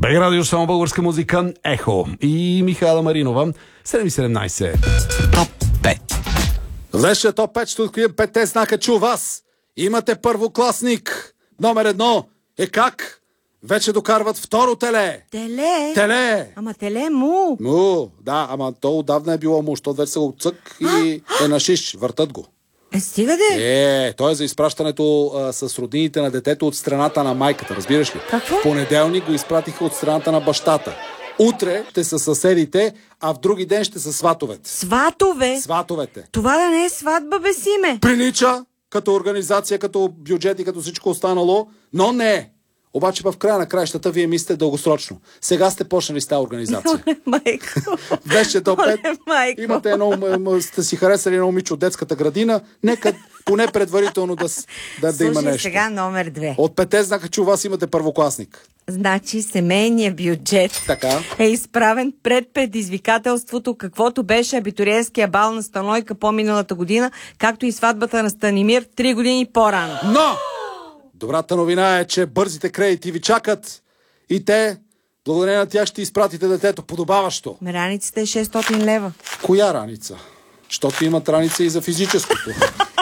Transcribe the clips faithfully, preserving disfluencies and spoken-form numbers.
БГ Радио, само българска музика, Ехо и Михайла Маринова, седем и седемнайсет. Топ пет. Днешния топ пет ще открием петте знака, че у вас имате първокласник. Номер едно е как вече докарват второ теле. Теле? Теле! Ама теле му. Му, да, ама то отдавна е било му, защото вече са го цък и е на шиш, въртат го. Е, стига де. Е, той е за изпращането а, с роднините на детето от страната на майката, разбираш ли? Какво? В понеделник го изпратиха от страната на бащата. Утре ще са съседите, а в други ден ще са сватовете. Сватове? Сватовете. Това да не е сватба без име. Прилича като организация, като бюджет и като всичко останало, но не е. Обаче в края на краищата вие мислите дългосрочно. Сега сте почнали с тази организация. Оле, майко. Вече до пет. Оле, майко. Имате едно, м- сте си харесали едно момиче от детската градина. Нека поне предварително да, с- да, да има Слушай, нещо. сега номер две. От пете знака, че у вас имате първокласник. Значи семейният бюджет Така. е изправен пред предизвикателството, каквото беше абитуриентския бал на Станойка по-миналата година, както и сватбата на Станимир три години по-рано. Но! Добрата новина е, че бързите кредити ви чакат и те, благодарение на тях, ще изпратите детето подобаващо. Раницата е шестстотин лева. Коя раница? Защото имат раница и за физическото.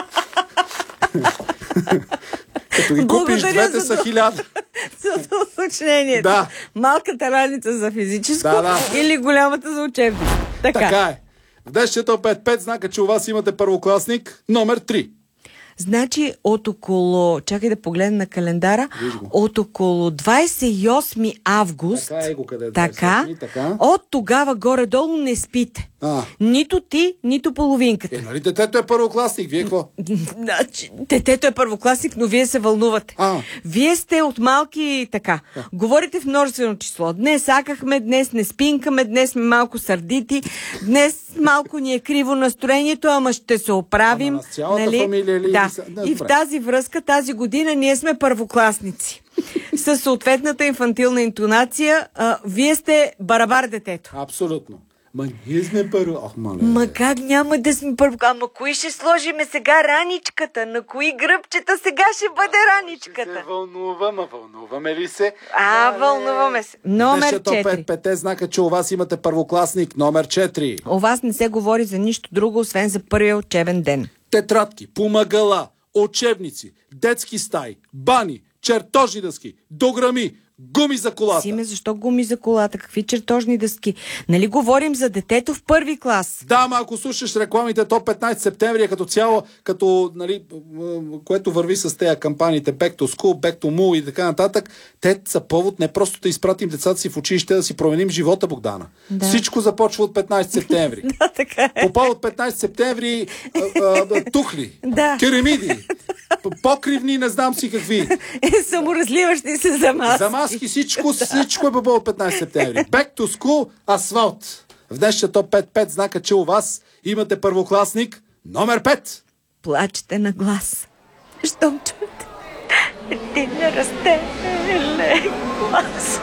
Като ги купиш, двете са хиляда. За уточнението. Да. Малката раница за физическо Да, да. или голямата за учебно. Така. Така е. В днешния топ пет пет знака, че у вас имате първокласник. Номер три. Значи от около, чакай да погледна на календара, от около двайсет и осми август, Така е го къде е така, двайсет и осми, така. от тогава горе-долу не спите. А. Нито ти, нито половинката. Е, нали детето е първокласник? Вие какво? Значи, детето е първокласник, но вие се вълнувате. А. Вие сте от малки така. Говорите в множествено число. Днес акахме, днес не спинкаме, днес сме малко сърдити, днес малко ни е криво настроението, ама ще се оправим. Ама на цялата нали? фамилия ли? Да. Да, И в добре. тази връзка, тази година ние сме първокласници. Със съответната инфантилна интонация, а, вие сте барабар детето. Абсолютно. Ма ние сме първо. Ох, мале. Ма как няма да сме първо? Ама кои ще сложиме сега раничката? На кои гръбчета сега ще бъде раничката? Се вълнуваме, вълнуваме ли се? А, вълнуваме се. Номер Днешния топ четири. пет пет знака, че у вас имате първокласник. Номер четири. У вас не се говори за нищо друго, освен за първия учебен ден. Тетрадки, помагала, учебници, детски стаи, бани, чертожни дъски, дограми, гуми за колата. Симе, защо гуми за колата? Какви чертожни дъски? Нали говорим за детето в първи клас? Да, ама ако слушаш рекламите топ петнайсет септември е като цяло, като, нали, което върви с тези кампаниите Back to School, Back to Mall и така нататък, те са повод не просто да изпратим децата си в училище, да си променим живота, Богдана. Да. Всичко започва от петнайсети септември. Да, така е. По повод петнайсети септември а, а, тухли, Да. керамиди, покривни, не знам си какви. Е, саморазливащи се за маски. За маски всичко, всичко е по повод петнайсети септември. Back to school, асфалт. В днешния топ пет пет знака, че у вас имате първокласник. Номер пет. Плачете на глас. Щом чуете един растелен глас.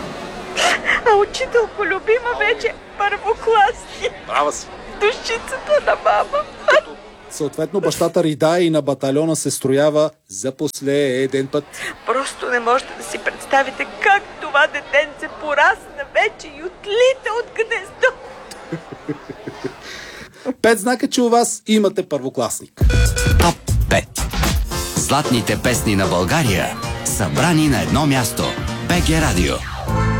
А учителко любима вече първокласник. Браво си. Душицата на мама. Съответно, бащата ридае и на батальона се строява за последен път. Просто не можете да си представите как това детенце порасна вече и отлита от гнездо. Пет знака, че у вас имате първокласник. Топ пет. Златните песни на България, събрани на едно място. БГ Радио.